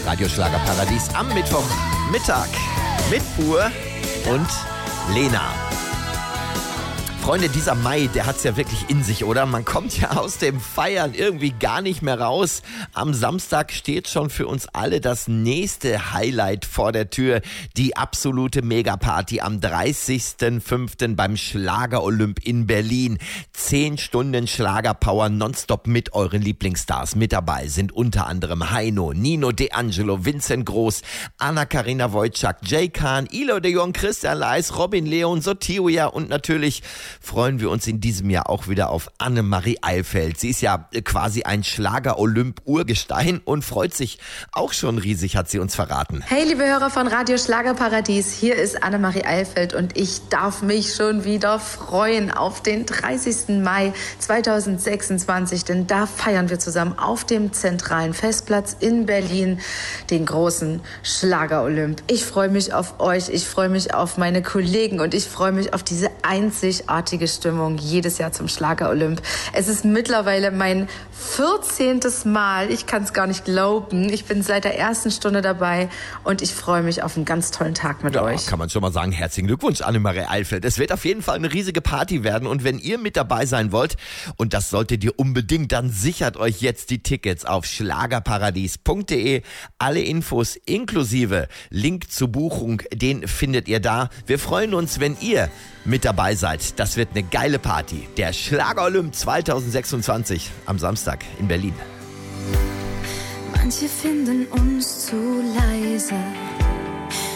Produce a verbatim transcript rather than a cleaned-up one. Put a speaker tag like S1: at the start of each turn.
S1: Radio Schlagerparadies am Mittwochmittag mit Pur und Lena. Freunde, dieser Mai, der hat's ja wirklich in sich, oder? Man kommt ja aus dem Feiern irgendwie gar nicht mehr raus. Am Samstag steht schon für uns alle das nächste Highlight vor der Tür. Die absolute Megaparty am dreißigsten fünften beim Schlager-Olymp in Berlin. Zehn Stunden Schlagerpower nonstop mit euren Lieblingsstars. Mit dabei sind unter anderem Heino, Nino D'Angelo, Vincent Groß, Anna-Karina Wojcik, Jay Khan, Ilo de Jong, Christian Leis, Robin Leon, Sotiria und natürlich freuen wir uns in diesem Jahr auch wieder auf Annemarie Eilfeld. Sie ist ja quasi ein Schlager-Olymp-Urgestein und freut sich auch schon riesig, hat sie uns verraten.
S2: Hey, liebe Hörer von Radio Schlagerparadies, hier ist Annemarie Eilfeld und ich darf mich schon wieder freuen auf den dreißigsten Mai zweitausendsechsundzwanzig, denn da feiern wir zusammen auf dem zentralen Festplatz in Berlin den großen Schlager-Olymp. Ich freue mich auf euch, ich freue mich auf meine Kollegen und ich freue mich auf diese einzigartige Stimmung jedes Jahr zum Schlager-Olymp. Es ist mittlerweile mein vierzehntes Mal. Ich kann es gar nicht glauben. Ich bin seit der ersten Stunde dabei und ich freue mich auf einen ganz tollen Tag mit
S1: ja,
S2: euch.
S1: Kann man schon mal sagen, herzlichen Glückwunsch, Annemarie Eilfeld. Es wird auf jeden Fall eine riesige Party werden und wenn ihr mit dabei sein wollt, und das solltet ihr unbedingt, dann sichert euch jetzt die Tickets auf schlagerparadies punkt de. Alle Infos inklusive Link zur Buchung, den findet ihr da. Wir freuen uns, wenn ihr mit dabei seid. Das wird eine geile Party. Der Schlager-Olymp zweitausendsechsundzwanzig am Samstag in Berlin.
S3: Manche finden uns zu leise.